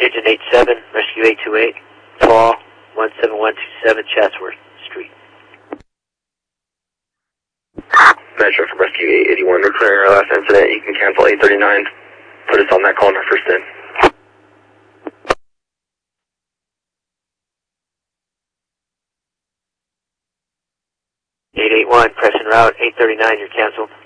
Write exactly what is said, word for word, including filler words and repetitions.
Agent eight seven, Rescue eight two eight, fall one seven one two seven Chatsworth Street. Metro from Rescue eight eighty-one, we're clearing our last incident. You can cancel eight thirty-nine. Put us on that call in our first in. eight eight one, press en route, eight thirty-nine, you're canceled.